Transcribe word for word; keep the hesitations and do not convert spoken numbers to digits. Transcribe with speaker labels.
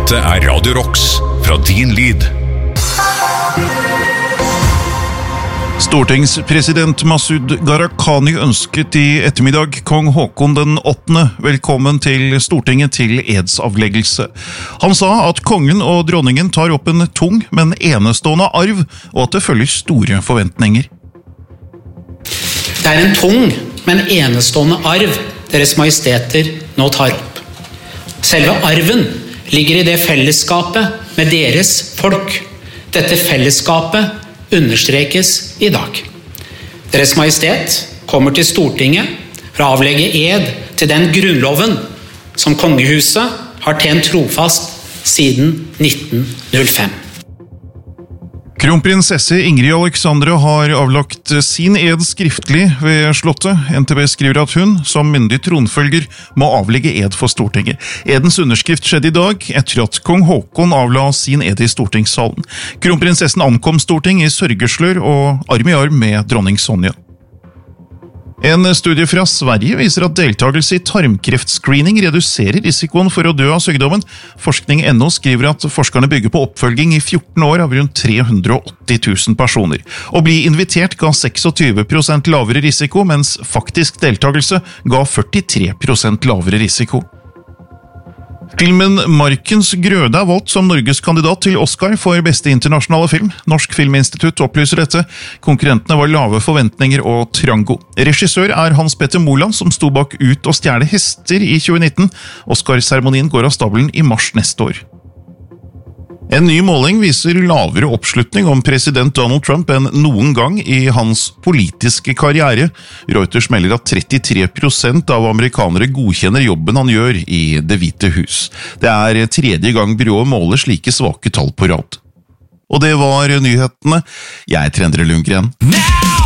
Speaker 1: Dette er Radio Rocks fra Din Lyd.
Speaker 2: Stortingspresident Masud Gharahkhani ønsket i ettermiddag kong Håkon den åttende velkommen til Stortinget til edsavleggelse. Han sa at kongen og dronningen tar opp en tung, men enestående arv, og at det følger store forventninger.
Speaker 3: Det er en tung, men enestående arv Deres Majesteter nå tar opp. Selve arven ligger i det fellesskapet med deres folk. Dette fellesskapet understrekes i dag. Deres Majestet kommer til Stortinget for å avlegge ed til den grunnloven som kongehuset har tjent trofast siden nitten null fem.
Speaker 2: Kronprinsesse Ingrid Alexandra har avlagt sin ed skriftlig ved slottet. N T B skriver at hun, som myndig tronfølger, må avlegge ed for Stortinget. Edens underskrift skjedde i dag, etter at kong Håkon avla sin ed i stortingssalen. Kronprinsessen ankom Storting i sørgeslør og arm i arm med dronning Sonja. En studie fra Sverige viser at deltakelse i tarmkreftscreening reduserer risikoen for å dø av sykdommen. Forskning punktum no skriver at forskerne bygger på oppfølging i fjorten år av rundt tre hundre og åtti tusen personer. Å bli invitert ga tjueseks prosent lavere risiko, mens faktisk deltakelse ga førtitre prosent lavere risiko. Filmen Markens grøde er valgt som Norges kandidat til Oscar for beste internasjonale film. Norsk Filminstitutt opplyser dette. Konkurrentene var lave forventninger og trango. Regissør er Hans Petter Moland, som sto bak Ut og stjerne hester i tjue nitten. Oscar-seremonien går av stabelen i mars neste år. En ny måling viser lavere oppslutning om president Donald Trump enn noen gang i hans politiske karriere. Reuters melder at trettitre prosent av amerikanere godkjenner jobben han gjør i Det hvite hus. Det er tredje gang byrået måler slike svake tall på rad. Og det var nyhetene. Jeg er Endre Lundgren.